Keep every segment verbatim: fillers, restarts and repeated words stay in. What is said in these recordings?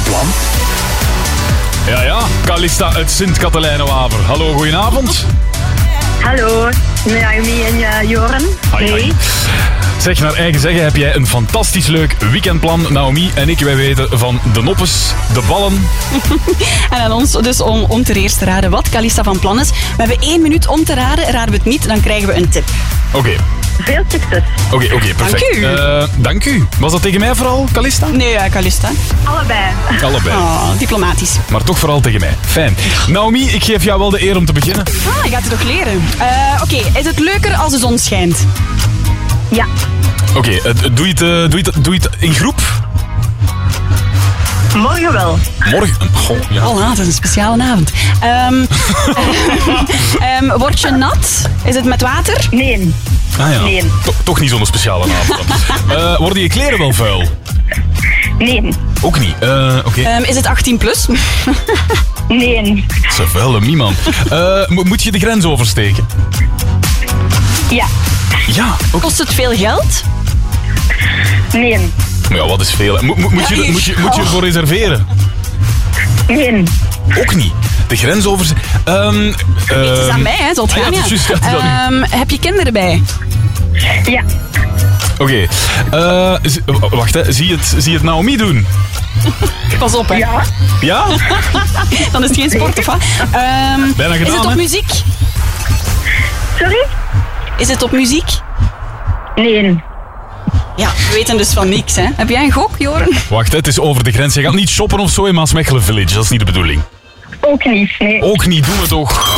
weekendplan? Ja, ja. Calista uit Sint-Katelijne-Waver. Hallo, goedenavond. Hallo, Naomi en uh, Joren. Hoi, Hey. hoi. Zeg, naar eigen zeggen heb jij een fantastisch leuk weekendplan. Naomi en ik, wij weten van de noppes, de ballen. En aan ons dus om, om ter eerste te raden wat Calista van plan is. We hebben één minuut om te raden. Raden we het niet, dan krijgen we een tip. Oké, okay. Veel succes. oké, okay, oké, okay, perfect. Dank u. Uh, dank u. Was dat tegen mij vooral, Calista? Nee, ja, Calista. Allebei. Allebei. Oh, diplomatisch. Maar toch vooral tegen mij. Fijn. Naomi, ik geef jou wel de eer om te beginnen. Ah, je gaat het toch leren. Uh, Oké, okay. Is het leuker als de zon schijnt? Ja. Oké, okay, uh, doe, je het, uh, doe, je het, doe je het in groep? Morgen wel. Morgen? Goh, ja. Oh, het is een speciale avond. Um, um, word je nat? Is het met water? Nee. Ah ja, Nee. To- toch niet zo'n speciale avond. uh, worden je kleren wel vuil? Nee. Ook niet. Uh, Oké. Okay. Um, is het achttien plus? Nee. Ze vuile mie, uh, mo- Moet je de grens oversteken? Ja. Ja. Ook. Kost het veel geld? Nee. Maar ja, wat is veel? Mo- mo- moet, je, Ja, moet, je, moet je ervoor reserveren? Nee. Ook niet. De grens oversteken. Um, uh, Het is aan mij, hè? Zult ah, ja, gaan, het is juist, ja, het is aan u. um, heb je kinderen bij? Ja. Oké. Okay. Uh, z- wacht, hè. Zie je het, zie je het Naomi doen? Pas op, hè. Ja. Ja? Dan is het geen sport, of wat? Um, Bijna gedaan, is het op hè? muziek? Sorry? Is het op muziek? Nee. Ja, we weten dus van niks, hè. Heb jij een gok, Joren? Wacht, hè, het is over de grens. Je gaat niet shoppen of zo in Maasmechelen Village. Dat is niet de bedoeling. Ook niet. Nee. Ook niet, doen we toch.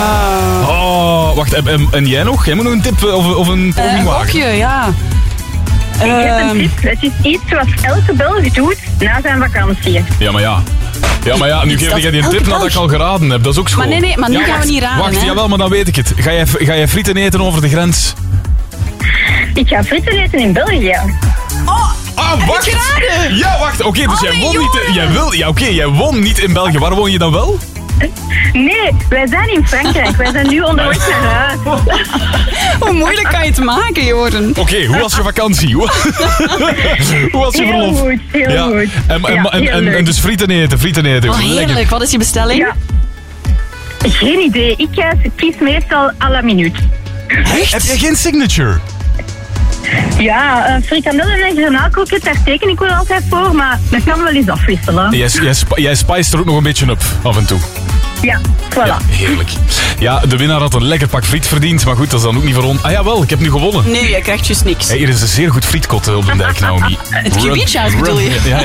Oh, wacht, en, en, en jij nog? Jij moet nog een tip of, of een Uh, poging een wagen. gokje, ja. Ik heb een Ehm, tip. Het is iets wat elke Belg doet na zijn vakantie. Ja, maar ja. Ja, maar ja, nu Iets geef dat ik die een elke tip nadat ik Belg- al geraden heb. Dat is ook schoon. Maar nee, nee, maar nu Ja, gaan we wacht, niet raden, Wacht, hè. jawel, maar dan weet ik het. Ga jij, ga jij frieten eten over de grens? Ik ga frieten eten in België. Ah, wacht! geraden? Ja, wacht. Oké, okay, dus Oh, jij nee, won niet... in- Jij wil... Ja, oké, okay, jij won niet in België. Waar woon je dan wel? Nee, wij zijn in Frankrijk. Wij zijn nu onderweg naar huis. Hoe moeilijk kan je het maken, Joren? Oké, okay, hoe was je vakantie? Hoe, hoe was je Heel verlof? goed, heel ja. goed. En, en, Ja, en, heel en, leuk. en dus frieten eten, frieten eten. Oh, Lekker. heerlijk. Wat is je bestelling? Ja. Geen idee. Ik kies, kies meestal à la minuut. Echt? Heb je geen signature? Ja, uh, frikandellen en granaalkroket, daar teken ik wel altijd voor, maar dat kan wel eens afwisselen. Jij, jij, sp- jij spijst er ook nog een beetje op, af en toe. Ja, voilà. Ja, heerlijk. Ja, de winnaar had een lekker pak friet verdiend, maar goed, dat is dan ook niet voor ons. Ah jawel, ik heb nu gewonnen. Nee, je krijgt dus niks. Hey, hier is een zeer goed frietkot eh, op de dijk, Naomi. Het gebiedje uit, bedoel je? Ja,